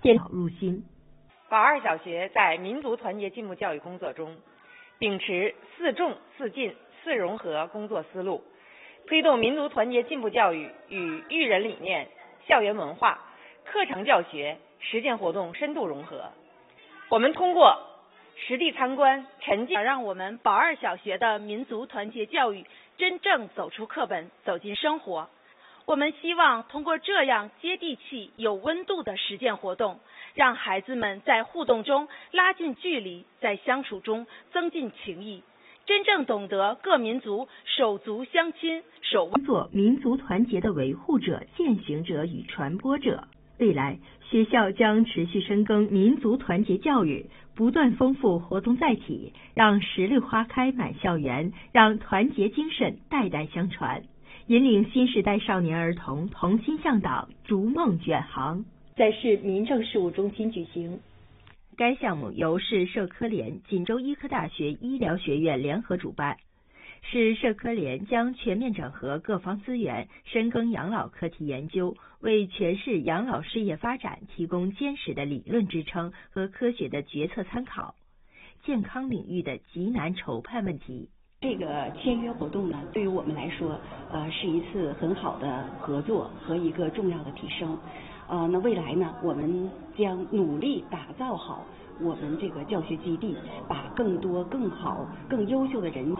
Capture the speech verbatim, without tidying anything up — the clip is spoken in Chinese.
电脑入心。 宝二小学在民族团结进步教育工作中，秉持四重四进四融合工作思路，推动民族团结进步教育与育人理念、校园文化、课程教学、实践活动深度融合。我们通过实地参观、沉浸， 让我们宝二小学的民族团结教育真正走出课本，走进生活。我们希望通过这样接地气、有温度的实践活动，让孩子们在互动中拉近距离，在相处中增进情谊，真正懂得各民族手足相亲、守望。 做民族团结的维护者、践行者与传播者。未来，学校将持续深耕民族团结教育，不断丰富活动载体，让实力花开满校园，让团结精神代代相传，引领新时代少年儿童同心向党，逐梦远航。在市民政事务中心举行。该项目由市社科联、锦州医科大学医疗学院联合主办。市社科联将全面整合各方资源，深耕养老课题研究，为全市养老事业发展提供坚实的理论支撑和科学的决策参考。健康领域的急难筹判问题。 这个签约活动呢，对于我们来说，呃，是一次很好的合作和一个重要的提升。呃，那未来呢，我们将努力打造好我们这个教学基地，把更多、更好、更优秀的人。